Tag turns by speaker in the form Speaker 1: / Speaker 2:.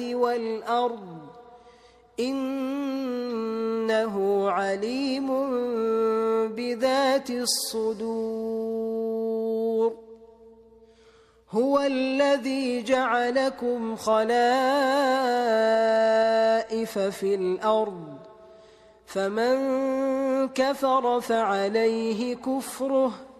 Speaker 1: والأرض إنه عليم بذات الصدور هو الذي جعلكم خلائف في الأرض فمن كفر فعليه كفره